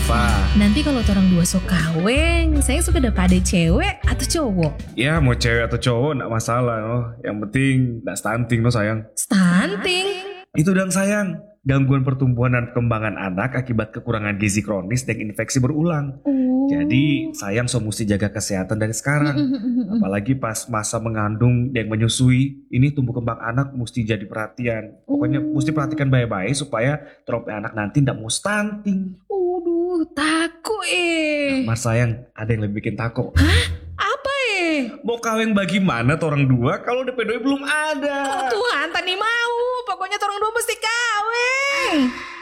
Kenapa? Nanti kalau torang dua sok kaweng, saya suka dapat ada cewek atau cowok? Ya mau cewek atau cowok gak masalah no. Yang penting gak stunting no sayang. Stunting? Itu dong sayang, gangguan pertumbuhan dan perkembangan anak akibat kekurangan gizi kronis dan infeksi berulang. Jadi sayang so mesti jaga kesehatan dari sekarang. Apalagi pas masa mengandung dan menyusui, ini tumbuh kembang anak mesti jadi perhatian. Pokoknya mesti perhatikan baik-baik supaya trope anak nanti ndak mau stunting. Takut Mas sayang, ada yang lebih bikin takut. Apa Mau kawin bagaimana orang dua kalau DP2 belum ada? Tuhan, tani mau. Pokoknya torang dua mesti kawin.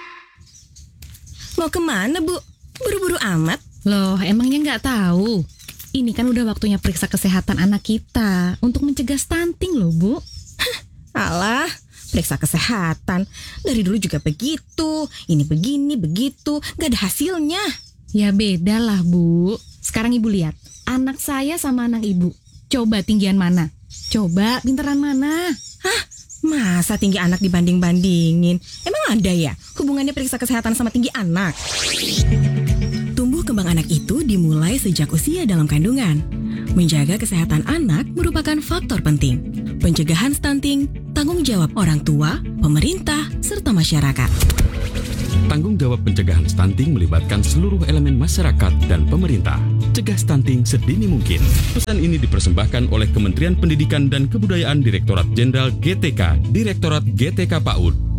Mau kemana, Bu? Buru-buru amat. Loh, emangnya nggak tahu? Ini kan udah waktunya periksa kesehatan anak kita untuk mencegah stunting loh, Bu. Alah, periksa kesehatan. Dari dulu juga begitu. Ini begini, begitu. Gak ada hasilnya. Ya beda lah, Bu. Sekarang Ibu lihat, anak saya sama anak Ibu. Coba tinggian mana? Coba pinteran mana? Masa tinggi anak dibanding-bandingin? Emang ada ya hubungannya periksa kesehatan sama tinggi anak? Tumbuh kembang anak itu dimulai sejak usia dalam kandungan. Menjaga kesehatan anak merupakan faktor penting. Pencegahan stunting, tanggung jawab orang tua, pemerintah, serta masyarakat. Tanggung jawab pencegahan stunting melibatkan seluruh elemen masyarakat dan pemerintah. Cegah stunting sedini mungkin. Pesan ini dipersembahkan oleh Kementerian Pendidikan dan Kebudayaan Direktorat Jenderal GTK, Direktorat GTK PAUD.